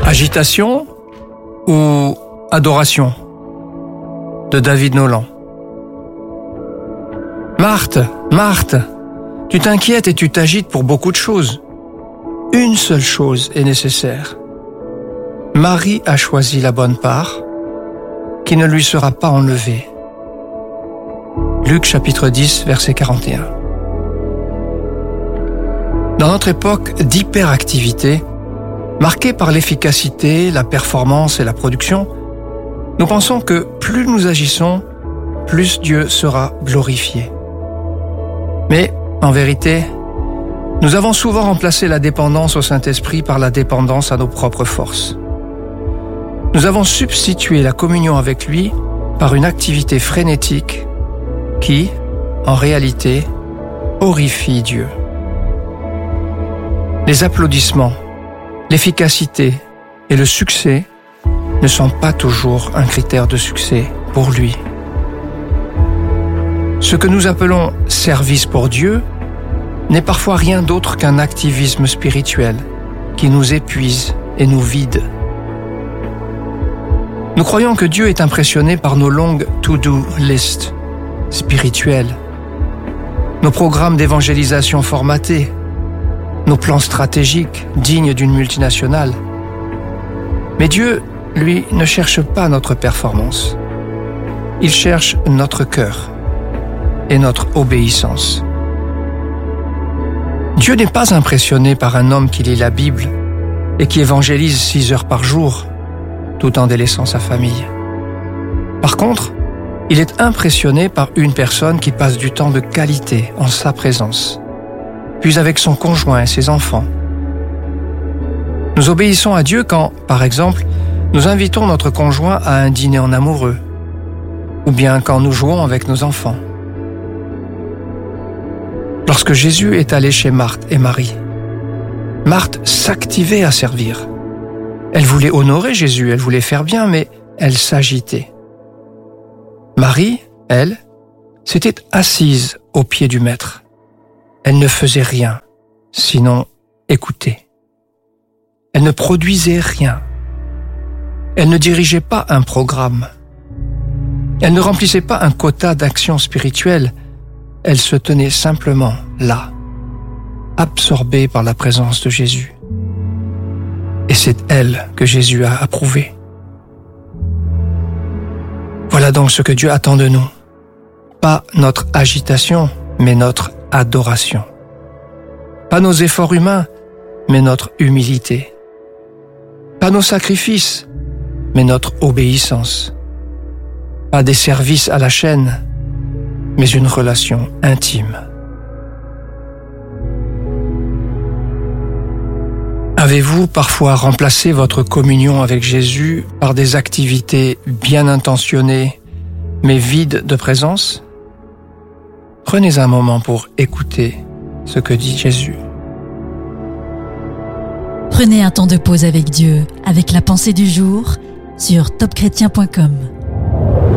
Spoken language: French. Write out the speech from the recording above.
Agitation ou adoration de David Nolan. Marthe, Marthe, tu t'inquiètes et tu t'agites pour beaucoup de choses. Une seule chose est nécessaire. Marie a choisi la bonne part, qui ne lui sera pas enlevée. Luc chapitre 10, verset 41. Dans notre époque d'hyperactivité, marquée par l'efficacité, la performance et la production, nous pensons que plus nous agissons, plus Dieu sera glorifié. Mais, en vérité, nous avons souvent remplacé la dépendance au Saint-Esprit par la dépendance à nos propres forces. Nous avons substitué la communion avec lui par une activité frénétique qui, en réalité, horrifie Dieu. Les applaudissements, l'efficacité et le succès ne sont pas toujours un critère de succès pour lui. Ce que nous appelons service pour Dieu n'est parfois rien d'autre qu'un activisme spirituel qui nous épuise et nous vide. Nous croyons que Dieu est impressionné par nos longues to-do lists spirituelles, nos programmes d'évangélisation formatés, nos plans stratégiques dignes d'une multinationale. Mais Dieu, lui, ne cherche pas notre performance. Il cherche notre cœur et notre obéissance. Dieu n'est pas impressionné par un homme qui lit la Bible et qui évangélise 6 heures par jour, tout en délaissant sa famille. Par contre, il est impressionné par une personne qui passe du temps de qualité en sa présence, puis avec son conjoint et ses enfants. Nous obéissons à Dieu quand, par exemple, nous invitons notre conjoint à un dîner en amoureux, ou bien quand nous jouons avec nos enfants. Lorsque Jésus est allé chez Marthe et Marie, Marthe s'activait à servir. Elle voulait honorer Jésus, elle voulait faire bien, mais elle s'agitait. Marie, elle, s'était assise aux pieds du Maître. Elle ne faisait rien, sinon écouter. Elle ne produisait rien. Elle ne dirigeait pas un programme. Elle ne remplissait pas un quota d'action spirituelle. Elle se tenait simplement là, absorbée par la présence de Jésus. Et c'est elle que Jésus a approuvée. Voilà donc ce que Dieu attend de nous. Pas notre agitation, mais notre adoration. Pas nos efforts humains, mais notre humilité. Pas nos sacrifices, mais notre obéissance. Pas des services à la chaîne, mais une relation intime. Avez-vous parfois remplacé votre communion avec Jésus par des activités bien intentionnées, mais vides de présence? Prenez un moment pour écouter ce que dit Jésus. Prenez un temps de pause avec Dieu, avec la pensée du jour, sur topchrétien.com.